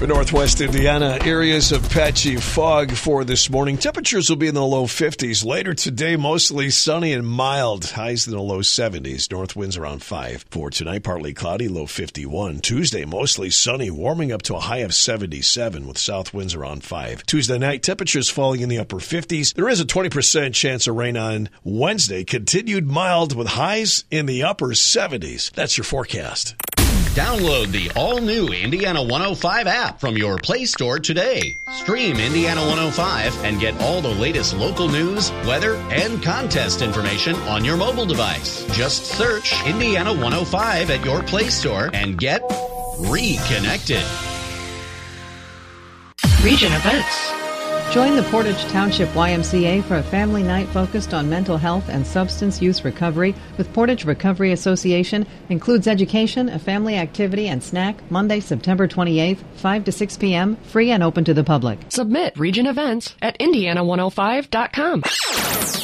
For northwest Indiana, areas of patchy fog for this morning. Temperatures will be in the low 50s. Later today, mostly sunny and mild. Highs in the low 70s. North winds around 5. For tonight, partly cloudy, low 51. Tuesday, mostly sunny, warming up to a high of 77 with south winds around 5. Tuesday night, temperatures falling in the upper 50s. There is a 20% chance of rain on Wednesday. Continued mild with highs in the upper 70s. That's your forecast. Download the all-new Indiana 105 app from your Play Store today. Stream Indiana 105 and get all the latest local news, weather, and contest information on your mobile device. Just search Indiana 105 at your Play Store and get reconnected. Region events. Join the Portage Township YMCA for a family night focused on mental health and substance use recovery with Portage Recovery Association. Includes education, a family activity, and snack. Monday, September 28th, 5 to 6 p.m., free and open to the public. Submit region events at Indiana105.com.